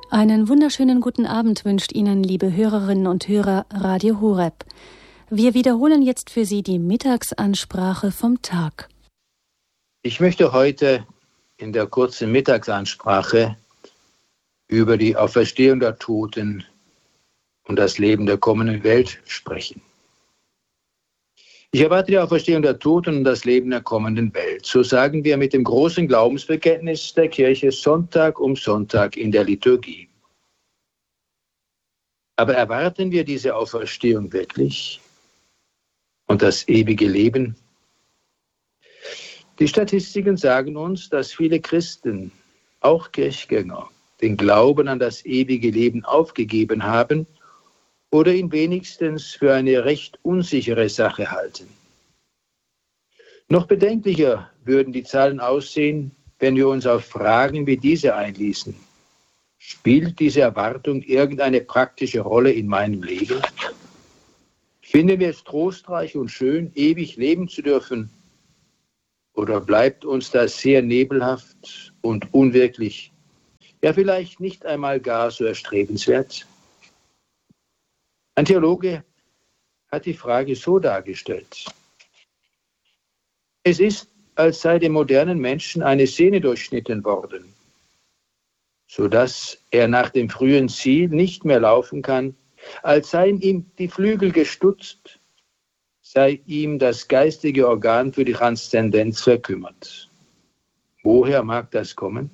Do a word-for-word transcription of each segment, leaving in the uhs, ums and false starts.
Einen wunderschönen guten Abend wünscht Ihnen, liebe Hörerinnen und Hörer, Radio Horeb. Wir wiederholen jetzt für Sie die Mittagsansprache vom Tag. Ich möchte heute in der kurzen Mittagsansprache über die Auferstehung der Toten und das Leben der kommenden Welt sprechen. Ich erwarte die Auferstehung der Toten und das Leben der kommenden Welt. So sagen wir mit dem großen Glaubensbekenntnis der Kirche Sonntag um Sonntag in der Liturgie. Aber erwarten wir diese Auferstehung wirklich und das ewige Leben? Die Statistiken sagen uns, dass viele Christen, auch Kirchgänger, den Glauben an das ewige Leben aufgegeben haben oder ihn wenigstens für eine recht unsichere Sache halten. Noch bedenklicher würden die Zahlen aussehen, wenn wir uns auf Fragen wie diese einließen. Spielt diese Erwartung irgendeine praktische Rolle in meinem Leben? Finden wir es trostreich und schön, ewig leben zu dürfen? Oder bleibt uns das sehr nebelhaft und unwirklich, ja vielleicht nicht einmal gar so erstrebenswert? Ein Theologe hat die Frage so dargestellt: Es ist, als sei dem modernen Menschen eine Sehne durchschnitten worden, sodass er nach dem frühen Ziel nicht mehr laufen kann, als seien ihm die Flügel gestutzt, sei ihm das geistige Organ für die Transzendenz verkümmert. Woher mag das kommen?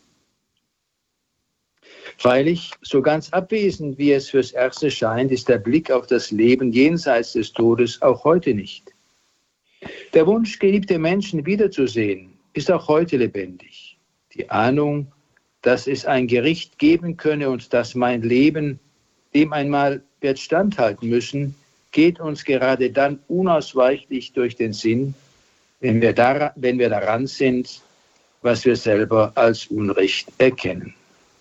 Freilich, so ganz abwesend, wie es fürs Erste scheint, ist der Blick auf das Leben jenseits des Todes auch heute nicht. Der Wunsch, geliebte Menschen wiederzusehen, ist auch heute lebendig. Die Ahnung, dass es ein Gericht geben könne und dass mein Leben dem einmal wird standhalten müssen, geht uns gerade dann unausweichlich durch den Sinn, wenn wir, dar- wenn wir daran sind, was wir selber als Unrecht erkennen.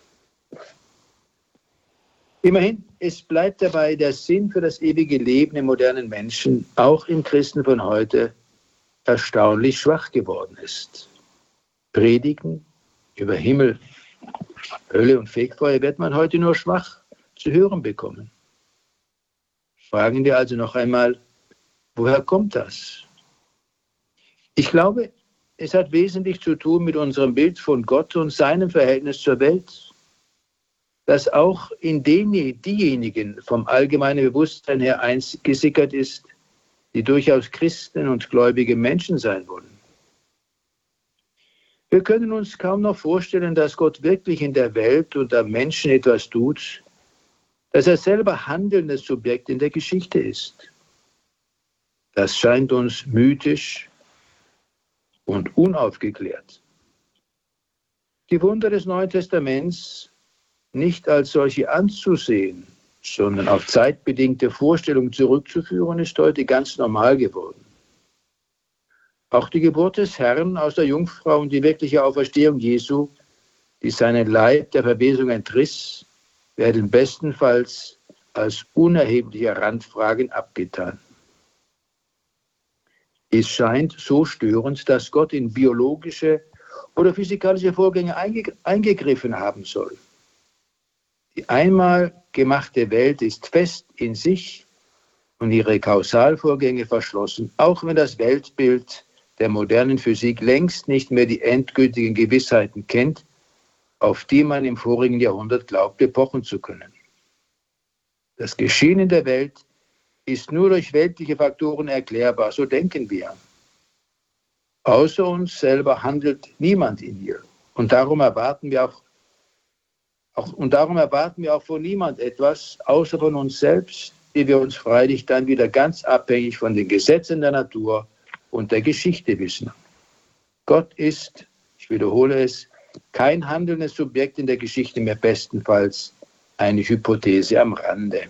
Immerhin, es bleibt dabei, der Sinn für das ewige Leben im modernen Menschen, auch im Christen von heute, erstaunlich schwach geworden ist. Predigen über Himmel, Hölle und Fegfeuer wird man heute nur schwach zu hören bekommen. Fragen wir also noch einmal, woher kommt das? Ich glaube, es hat wesentlich zu tun mit unserem Bild von Gott und seinem Verhältnis zur Welt, das auch in den, diejenigen vom allgemeinen Bewusstsein her eingesickert ist, die durchaus Christen und gläubige Menschen sein wollen. Wir können uns kaum noch vorstellen, dass Gott wirklich in der Welt und am Menschen etwas tut, dass er selber handelndes Subjekt in der Geschichte ist. Das scheint uns mythisch und unaufgeklärt. Die Wunder des Neuen Testaments nicht als solche anzusehen, sondern auf zeitbedingte Vorstellungen zurückzuführen, ist heute ganz normal geworden. Auch die Geburt des Herrn aus der Jungfrau und die wirkliche Auferstehung Jesu, die seinen Leib der Verwesung entriss, werden bestenfalls als unerhebliche Randfragen abgetan. Es scheint so störend, dass Gott in biologische oder physikalische Vorgänge einge- eingegriffen haben soll. Die einmal gemachte Welt ist fest in sich und ihre Kausalvorgänge verschlossen, auch wenn das Weltbild der modernen Physik längst nicht mehr die endgültigen Gewissheiten kennt, auf die man im vorigen Jahrhundert glaubte, pochen zu können. Das Geschehen in der Welt ist nur durch weltliche Faktoren erklärbar, so denken wir. Außer uns selber handelt niemand in ihr. Und darum erwarten wir auch Auch, und darum erwarten wir auch von niemand etwas, außer von uns selbst, die wir uns freilich dann wieder ganz abhängig von den Gesetzen der Natur und der Geschichte wissen. Gott ist, ich wiederhole es, kein handelndes Subjekt in der Geschichte mehr, bestenfalls eine Hypothese am Rande.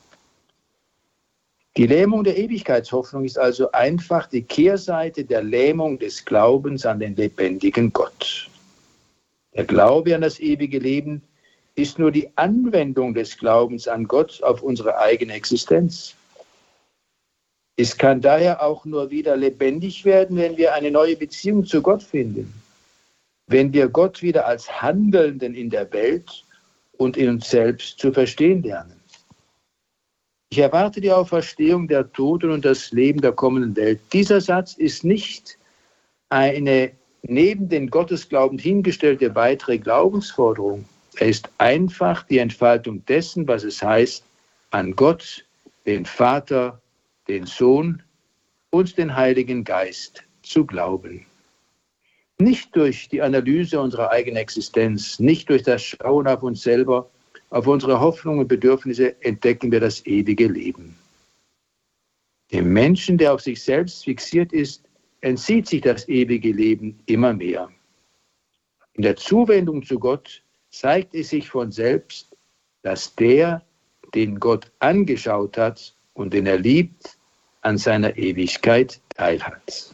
Die Lähmung der Ewigkeitshoffnung ist also einfach die Kehrseite der Lähmung des Glaubens an den lebendigen Gott. Der Glaube an das ewige Leben ist nur die Anwendung des Glaubens an Gott auf unsere eigene Existenz. Es kann daher auch nur wieder lebendig werden, wenn wir eine neue Beziehung zu Gott finden, wenn wir Gott wieder als Handelnden in der Welt und in uns selbst zu verstehen lernen. Ich erwarte die Auferstehung der Toten und das Leben der kommenden Welt. Dieser Satz ist nicht eine neben den Gottesglauben hingestellte weitere Glaubensforderung. Er ist einfach die Entfaltung dessen, was es heißt, an Gott, den Vater, den Sohn und den Heiligen Geist zu glauben. Nicht durch die Analyse unserer eigenen Existenz, nicht durch das Schauen auf uns selber, auf unsere Hoffnungen und Bedürfnisse entdecken wir das ewige Leben. Dem Menschen, der auf sich selbst fixiert ist, entzieht sich das ewige Leben immer mehr. In der Zuwendung zu Gott zeigt es sich von selbst, dass der, den Gott angeschaut hat und den er liebt, an seiner Ewigkeit teilhat.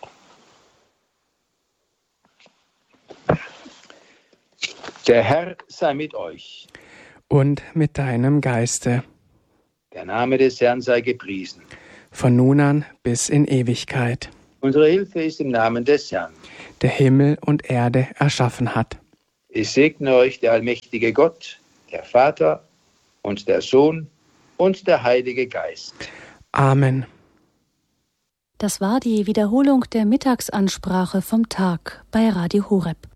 Der Herr sei mit euch. Und mit deinem Geiste. Der Name des Herrn sei gepriesen. Von nun an bis in Ewigkeit. Unsere Hilfe ist im Namen des Herrn, der Himmel und Erde erschaffen hat. Ich segne euch der allmächtige Gott, der Vater und der Sohn und der Heilige Geist. Amen. Das war die Wiederholung der Mittagsansprache vom Tag bei Radio Horeb.